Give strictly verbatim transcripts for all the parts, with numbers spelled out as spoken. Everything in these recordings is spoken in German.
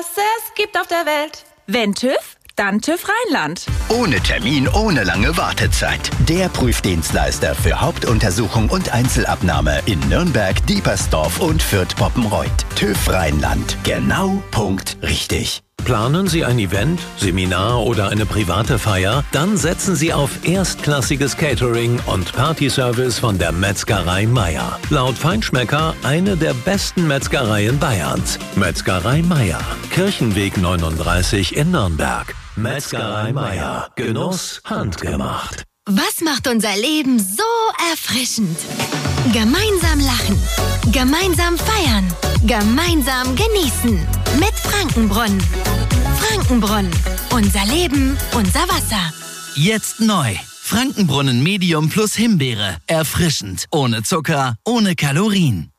es gibt auf der Welt. Wenn TÜV, dann TÜV Rheinland. Ohne Termin, ohne lange Wartezeit. Der Prüfdienstleister für Hauptuntersuchung und Einzelabnahme in Nürnberg, Diepersdorf und Fürth-Poppenreuth. TÜV Rheinland. Genau, Punkt, richtig. Planen Sie ein Event, Seminar oder eine private Feier? Dann setzen Sie auf erstklassiges Catering und Partyservice von der Metzgerei Meier. Laut Feinschmecker eine der besten Metzgereien Bayerns. Metzgerei Meier, Kirchenweg neununddreißig in Nürnberg. Metzgerei Meier, Genuss handgemacht. Was macht unser Leben so erfrischend? Gemeinsam lachen, gemeinsam feiern, gemeinsam genießen. Mit Frankenbrunnen. Frankenbrunnen. Unser Leben, unser Wasser. Jetzt neu. Frankenbrunnen Medium plus Himbeere. Erfrischend. Ohne Zucker, ohne Kalorien.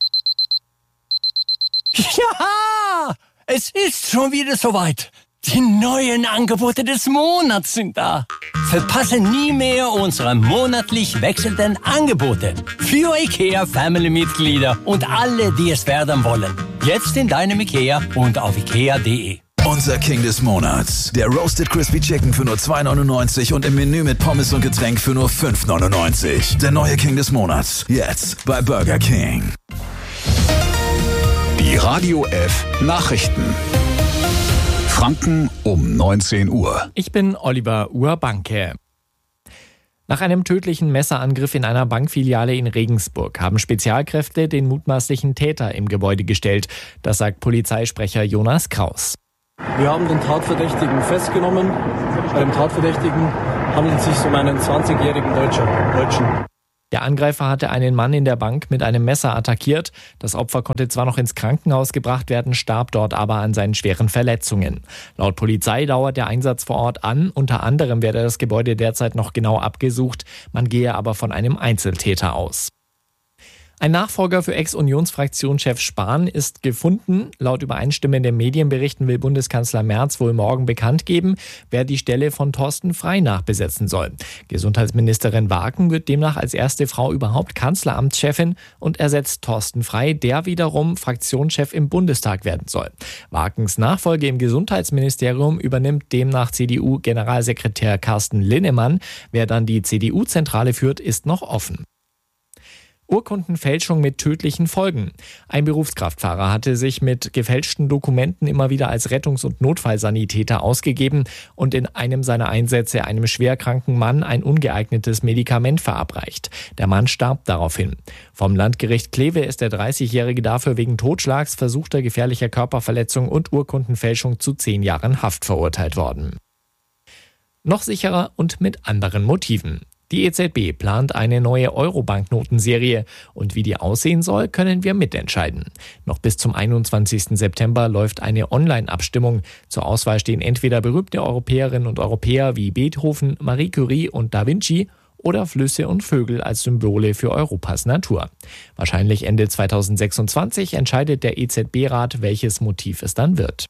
Ja, es ist schon wieder soweit. Die neuen Angebote des Monats sind da. Verpasse nie mehr unsere monatlich wechselnden Angebote. Für IKEA Family-Mitglieder und alle, die es werden wollen. Jetzt in deinem IKEA und auf ikea punkt de. Unser King des Monats. Der Roasted Crispy Chicken für nur zwei neunundneunzig und im Menü mit Pommes und Getränk für nur fünf neunundneunzig. Der neue King des Monats. Jetzt bei Burger King. Die Radio F Nachrichten. Franken um neunzehn Uhr. Ich bin Oliver Urbanke. Nach einem tödlichen Messerangriff in einer Bankfiliale in Regensburg haben Spezialkräfte den mutmaßlichen Täter im Gebäude gestellt. Das sagt Polizeisprecher Jonas Kraus. Wir haben den Tatverdächtigen festgenommen. Bei dem Tatverdächtigen handelt es sich um einen zwanzigjährigen Deutschen. Der Angreifer hatte einen Mann in der Bank mit einem Messer attackiert. Das Opfer konnte zwar noch ins Krankenhaus gebracht werden, starb dort aber an seinen schweren Verletzungen. Laut Polizei dauert der Einsatz vor Ort an. Unter anderem werde das Gebäude derzeit noch genau abgesucht. Man gehe aber von einem Einzeltäter aus. Ein Nachfolger für Ex-Unionsfraktionschef Spahn ist gefunden. Laut übereinstimmenden Medienberichten will Bundeskanzler Merz wohl morgen bekannt geben, wer die Stelle von Thorsten Frey nachbesetzen soll. Gesundheitsministerin Wagen wird demnach als erste Frau überhaupt Kanzleramtschefin und ersetzt Thorsten Frey, der wiederum Fraktionschef im Bundestag werden soll. Wagens Nachfolge im Gesundheitsministerium übernimmt demnach C D U-Generalsekretär Carsten Linnemann. Wer dann die C D U-Zentrale führt, ist noch offen. Urkundenfälschung mit tödlichen Folgen. Ein Berufskraftfahrer hatte sich mit gefälschten Dokumenten immer wieder als Rettungs- und Notfallsanitäter ausgegeben und in einem seiner Einsätze einem schwerkranken Mann ein ungeeignetes Medikament verabreicht. Der Mann starb daraufhin. Vom Landgericht Kleve ist der dreißigjährige dafür wegen Totschlags, versuchter gefährlicher Körperverletzung und Urkundenfälschung zu zehn Jahren Haft verurteilt worden. Noch sicherer und mit anderen Motiven. Die E Z B plant eine neue Euro-Banknotenserie und wie die aussehen soll, können wir mitentscheiden. Noch bis zum einundzwanzigsten September läuft eine Online-Abstimmung. Zur Auswahl stehen entweder berühmte Europäerinnen und Europäer wie Beethoven, Marie Curie und Da Vinci oder Flüsse und Vögel als Symbole für Europas Natur. Wahrscheinlich Ende zweitausendsechsundzwanzig entscheidet der E Z B-Rat, welches Motiv es dann wird.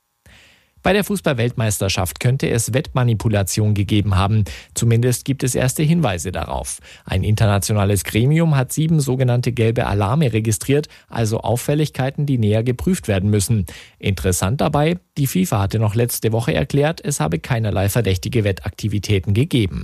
Bei der Fußball-Weltmeisterschaft könnte es Wettmanipulation gegeben haben. Zumindest gibt es erste Hinweise darauf. Ein internationales Gremium hat sieben sogenannte gelbe Alarme registriert, also Auffälligkeiten, die näher geprüft werden müssen. Interessant dabei, die FIFA hatte noch letzte Woche erklärt, es habe keinerlei verdächtige Wettaktivitäten gegeben.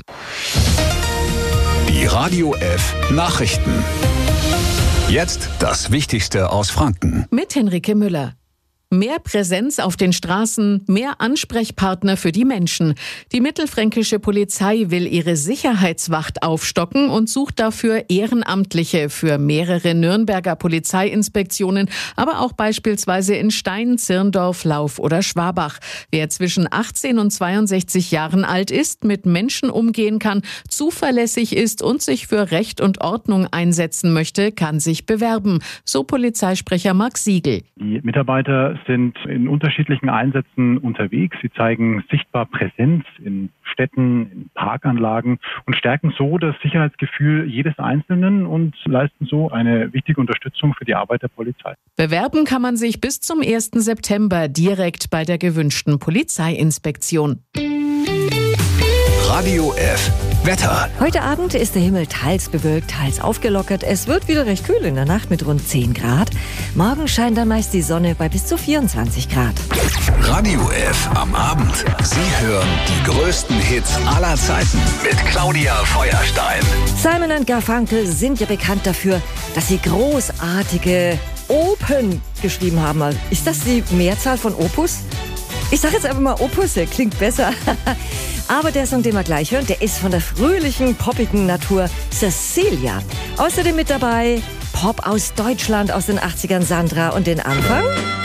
Die Radio F Nachrichten. Jetzt das Wichtigste aus Franken. Mit Henrike Müller. Mehr Präsenz auf den Straßen, mehr Ansprechpartner für die Menschen. Die mittelfränkische Polizei will ihre Sicherheitswacht aufstocken und sucht dafür Ehrenamtliche für mehrere Nürnberger Polizeiinspektionen, aber auch beispielsweise in Stein, Zirndorf, Lauf oder Schwabach. Wer zwischen achtzehn und zweiundsechzig Jahren alt ist, mit Menschen umgehen kann, zuverlässig ist und sich für Recht und Ordnung einsetzen möchte, kann sich bewerben, so Polizeisprecher Marc Siegel. Die Mitarbeiter sind in unterschiedlichen Einsätzen unterwegs. Sie zeigen sichtbar Präsenz in Städten, in Parkanlagen und stärken so das Sicherheitsgefühl jedes Einzelnen und leisten so eine wichtige Unterstützung für die Arbeit der Polizei. Bewerben kann man sich bis zum ersten September direkt bei der gewünschten Polizeiinspektion. Radio F Wetter. Heute Abend ist der Himmel teils bewölkt, teils aufgelockert. Es wird wieder recht kühl in der Nacht mit rund zehn Grad. Morgen scheint dann meist die Sonne bei bis zu vierundzwanzig Grad. Radio F am Abend. Sie hören die größten Hits aller Zeiten mit Claudia Feuerstein. Simon und Garfunkel sind ja bekannt dafür, dass sie großartige Open geschrieben haben. Ist das die Mehrzahl von Opus? Ich sage jetzt einfach mal Opusse, klingt besser. Aber der Song, den wir gleich hören, der ist von der fröhlichen, poppigen Natur Cecilia. Außerdem mit dabei Pop aus Deutschland aus den achtzigern, Sandra und den Anfang.